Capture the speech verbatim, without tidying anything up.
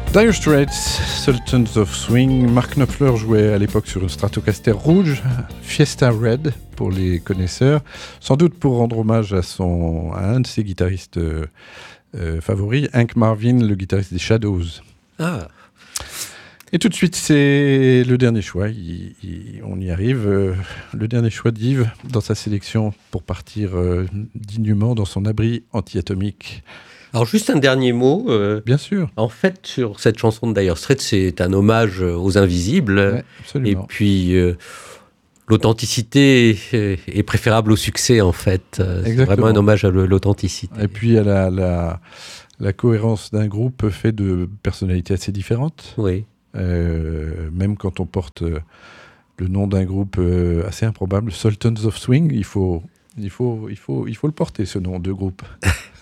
Dire Straits, Sultans of Swing. Mark Knopfler jouait à l'époque sur une Stratocaster rouge, Fiesta Red pour les connaisseurs, sans doute pour rendre hommage à, son, à un de ses guitaristes euh, euh, favoris, Hank Marvin, le guitariste des Shadows. Ah. Et tout de suite, c'est le dernier choix. Il, il, on y arrive. Euh, le dernier choix d'Yves dans sa sélection pour partir euh, dignement dans son abri anti-atomique. Alors juste un dernier mot. Euh, Bien sûr. En fait, sur cette chanson de Dire Straits, c'est un hommage aux Invisibles. Ouais, absolument. Et puis, euh, l'authenticité est, est préférable au succès, en fait. C'est vraiment un hommage à l'authenticité. Et puis à la, la, la cohérence d'un groupe fait de personnalités assez différentes. Oui. Euh, même quand on porte euh, le nom d'un groupe euh, assez improbable, Sultans of Swing, il faut, il faut, il faut, il faut le porter, ce nom de groupe.